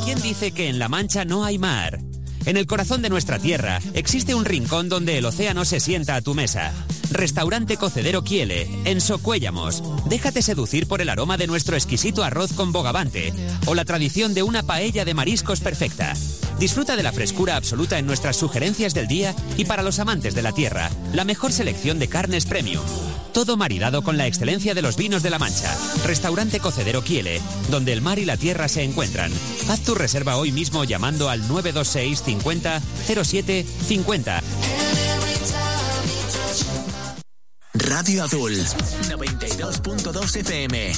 ¿Quién dice que en La Mancha no hay mar? En el corazón de nuestra tierra existe un rincón donde el océano se sienta a tu mesa. Restaurante Cocedero Quiele, en Socuéllamos. Déjate seducir por el aroma de nuestro exquisito arroz con bogavante o la tradición de una paella de mariscos perfecta. Disfruta de la frescura absoluta en nuestras sugerencias del día y para los amantes de la tierra, la mejor selección de carnes premium. Todo maridado con la excelencia de los vinos de La Mancha. Restaurante Cocedero Quiele, donde el mar y la tierra se encuentran. Haz tu reserva hoy mismo llamando al 926 50 07 50. Radio Azul 92.2 FM.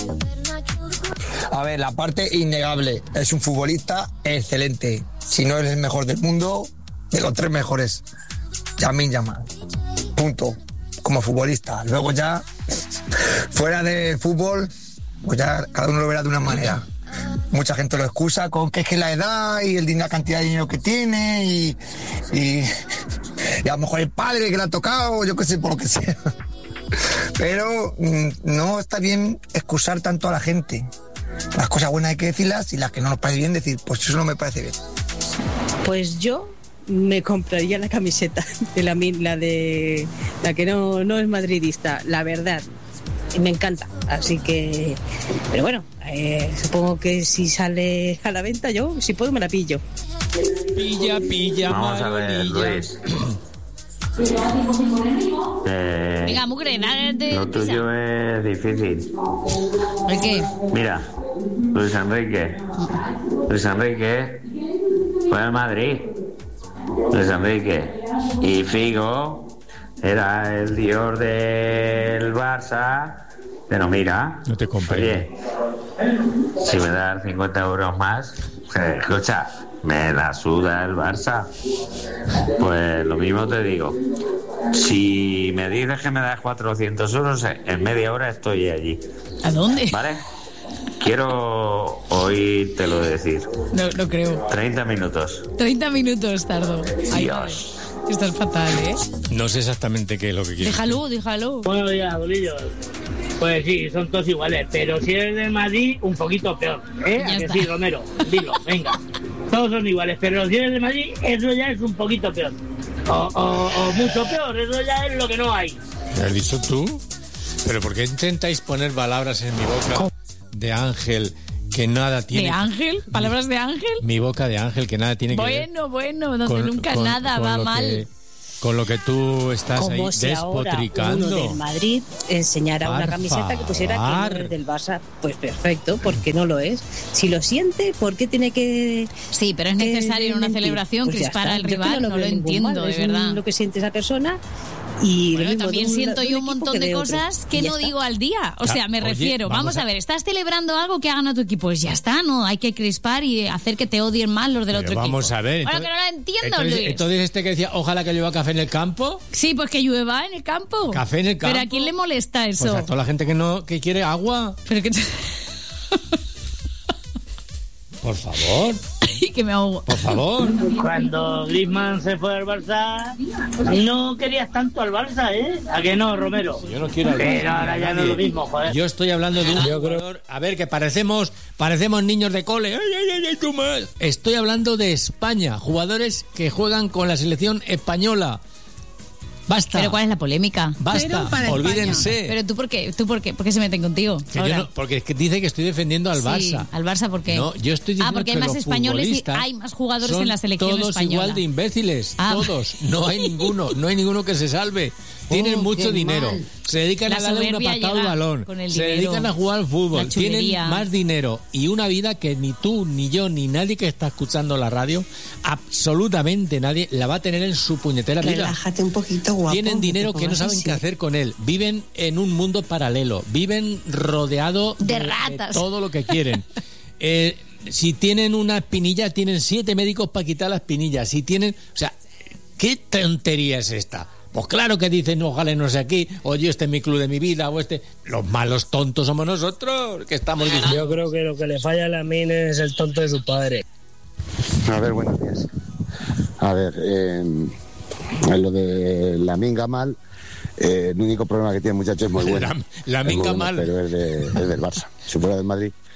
A ver, la parte innegable, es un futbolista excelente. Si no es el mejor del mundo, de los 3 mejores. Lamine Yamal. Punto. Como futbolista. Luego ya, fuera de fútbol, pues ya cada uno lo verá de una manera. Mucha gente lo excusa con que es que la edad y la cantidad de dinero que tiene y a lo mejor el padre que le ha tocado, yo qué sé, por lo que sea. Pero no está bien excusar tanto a la gente. Las cosas buenas hay que decirlas y las que no nos parece bien decir, pues eso no me parece bien. Pues yo me compraría la camiseta de la que no es madridista, la verdad. Me encanta, así que, pero bueno, supongo que si sale a la venta, yo si puedo me la pillo. Pilla, vamos a ver, Luis. Venga, mugre, lo tuyo es difícil. ¿Por qué? Mira, Luis Enrique fue al Madrid. Luis Enrique y Figo era el dios del Barça, pero mira, no te comprendo. Oye, si me das 50 euros más, escucha, me la suda el Barça. Pues lo mismo te digo, si me dices que me das 400 euros, en media hora estoy allí. ¿A dónde? ¿Vale? Quiero oírtelo decir. No creo. 30 minutos. 30 minutos tardo. Dios. Esto es fatal, ¿eh? No sé exactamente qué es lo que quieres. Déjalo. Buenos días, bolillos. Pues sí, son todos iguales, pero si eres de Madrid, un poquito peor, ¿eh? ¿A que sí, Romero? Dilo, venga. Todos son iguales, pero si eres de Madrid, eso ya es un poquito peor. O mucho peor, eso ya es lo que no hay. ¿Me has dicho tú? ¿Pero por qué intentáis poner palabras en mi boca de ángel que nada tiene? ¿De ángel? ¿Palabras de ángel? Mi boca de ángel que nada tiene que ver. Bueno, donde nunca nada va mal. Con lo que tú estás como ahí si despotricando. Ahora uno del Madrid enseñara una camiseta que pusiera que no es del Barça. Pues perfecto, porque no lo es. Si lo siente, ¿por qué tiene que...? Sí, pero es necesario en una celebración pues crispar al yo rival, no lo entiendo, de verdad. Lo que siente esa persona. Y bueno, también siento yo un montón de cosas que no digo al día. O sea, me refiero, vamos a ver, estás celebrando algo que ha ganado tu equipo, pues ya está, no hay que crispar y hacer que te odien más los del otro equipo. Vamos a ver. Bueno, que no lo entiendo, Luis. Entonces este que decía, ojalá que llueva café en el campo. Sí, pues que llueva en el campo. Café en el campo. Pero ¿a quién le molesta eso? Pues a toda la gente que quiere agua. Pero que... Por favor. Que me ahogo. Por favor. Cuando Griezmann se fue al Barça, no querías tanto al Barça, ¿eh? ¿A que no, Romero? Yo no quiero al Barça. Pero ahora ya no es lo mismo, joder. Yo estoy hablando de un jugador... A ver, que parecemos niños de cole. ¡Ay, tú más! Estoy hablando de España. Jugadores que juegan con la selección española. Basta. ¿Pero cuál es la polémica? Basta, olvídense. ¿Pero tú por qué? ¿Por qué se meten contigo? Porque es que dice que estoy defendiendo al Barça. ¿Al Barça por qué? No, yo estoy diciendo porque que hay más los españoles y futbolistas hay más jugadores en la selección todos española. Igual de imbéciles, todos. No hay ninguno que se salve. Tienen mucho dinero. Mal. Se dedican a darle una patada al balón. Se dedican a jugar al fútbol. Tienen más dinero y una vida que ni tú, ni yo, ni nadie que está escuchando la radio, absolutamente nadie, la va a tener en su puñetera vida. Relájate un poquito, guapo. Tienen dinero que no saben qué hacer con él. Viven en un mundo paralelo. Viven rodeado de ratas. De todo lo que quieren. Si tienen una espinilla, tienen 7 médicos para quitar la espinilla. Si tienen... O sea, ¿qué tontería es esta? Pues claro que dicen, ojalá no sea aquí, o yo este es mi club de mi vida, o este... Los malos tontos somos nosotros, que estamos diciendo. Yo creo que lo que le falla a Lamine es el tonto de su padre. A ver, buenos días. A ver, en lo de Lamine Yamal, el único problema que tiene el muchacho es muy bueno. Lamine Yamal. Pero es del Barça. Si fuera del Madrid,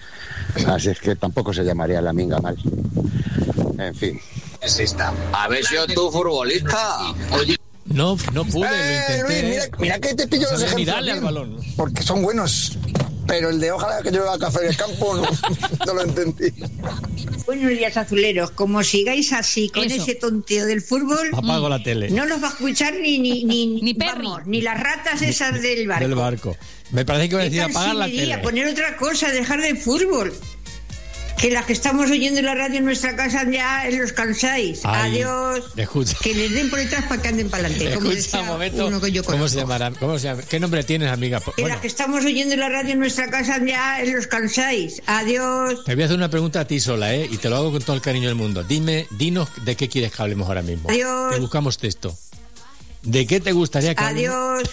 Así es que tampoco se llamaría la minga mal. En fin. A ver si yo tú futbolista. No pude, lo intenté. Luis, mira que te pillo los ejemplos Mirarle al balón. porque son buenos. Pero el de ojalá que yo haga café en el campo no lo entendí. Buenos días, azuleros. Como sigáis así con ese tonteo del fútbol, apago la tele. No los va a escuchar ni Perry. Vamos, ni las ratas esas del barco. Me parece que iba a decir apagar la tele. Poner otra cosa, dejar de fútbol. Que las que estamos oyendo en la radio en nuestra casa ya los cansáis. Ay, adiós. Escucha. Que les den por detrás para que anden para adelante. Como Escucha un momento. Uno que yo ¿Cómo se llamará? ¿Qué nombre tienes, amiga? Que las que estamos oyendo en la radio en nuestra casa ya los cansáis. Adiós. Te voy a hacer una pregunta a ti sola, y te lo hago con todo el cariño del mundo. Dinos de qué quieres que hablemos ahora mismo. Adiós. Te buscamos texto. ¿De qué te gustaría que hablemos? Adiós.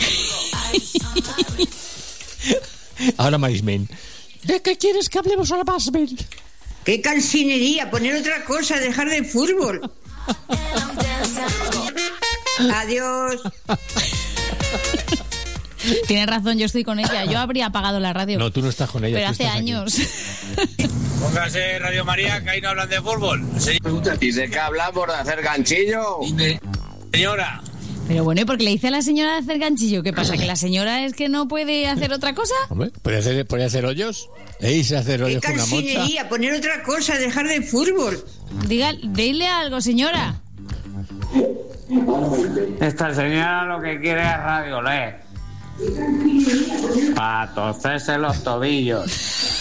Ahora Marismen. ¿De qué quieres que hablemos ahora, Marismen? ¡Qué cansinería! Poner otra cosa, dejar de fútbol. Adiós. Tienes razón, yo estoy con ella. Yo habría apagado la radio. No, tú no estás con ella. Pero hace años. Póngase Radio María, que ahí no hablan de fútbol. ¿Y de qué hablamos? ¿De hacer ganchillo? Señora. Pero bueno, ¿y por qué le dice a la señora de hacer ganchillo? ¿Qué pasa? ¿Que la señora es que no puede hacer otra cosa? Hombre, ¿puede hacer hoyos? ¿Se hacer hoyos con una mocha? ¡Qué cansinería! Poner otra cosa, dejar de fútbol. Dile algo, señora. Esta señora lo que quiere es radio leer. Para torcerse los tobillos.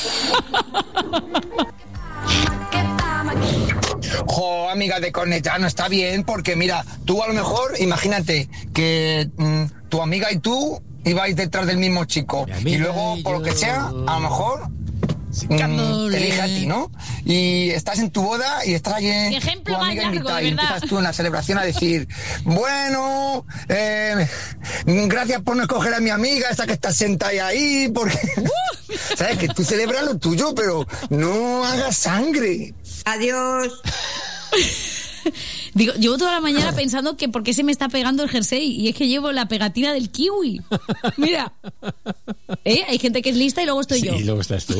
Jo, amiga de Cornellano, está bien, porque mira, tú a lo mejor, imagínate que tu amiga y tú ibais detrás del mismo chico y luego, por lo que sea, a lo mejor te elige a ti, ¿no? Y estás en tu boda y estás allí tu amiga invitada y empiezas tú en la celebración a decir, bueno, gracias por no escoger a mi amiga, esa que está sentada ahí, porque sabes que tú celebras lo tuyo, pero no hagas sangre. Adiós. Digo, llevo toda la mañana pensando que por qué se me está pegando el jersey, y es que llevo la pegatina del kiwi. Mira, hay gente que es lista y luego estoy yo. Sí, y luego estás tú.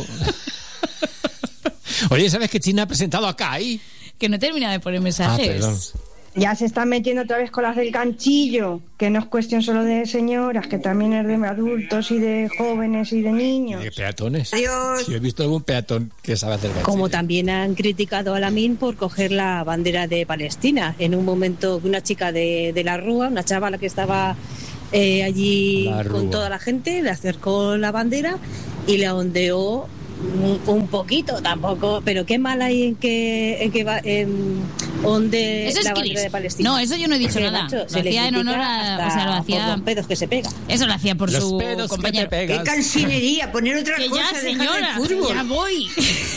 Oye, ¿sabes que China ha presentado a Kai? Que no termina de poner mensajes. Perdón. Ya se están metiendo otra vez con las del ganchillo, que no es cuestión solo de señoras, que también es de adultos y de jóvenes y de niños. ¿Y de peatones? Adiós. Sí, he visto algún peatón que sabe hacer ganchillo. Como también han criticado a Lamin por coger la bandera de Palestina. En un momento, una chica de la Rúa, una chavala que estaba allí con toda la gente, le acercó la bandera y la ondeó un poquito, tampoco, pero qué mal hay en que va donde eso es la bandera de Palestina. No, eso yo no he dicho nada. Macho, lo hacía en honor a, o sea, lo hacía por los pedos que se pega. Eso lo hacía por los su pedos compañero. Que te pegas. ¡Qué cansinería! Poner otra Que cosa, ya, dejar señora, de fútbol. que ya voy.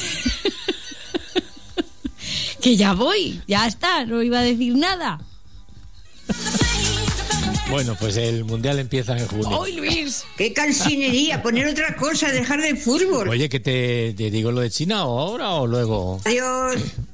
Que ya voy, ya está, no iba a decir nada. Bueno, pues el Mundial empieza en junio. ¡Ay, Luis! ¡Qué cansinería! Poner otra cosa, dejar de fútbol. Oye, ¿que te digo lo de China o ahora o luego? Adiós.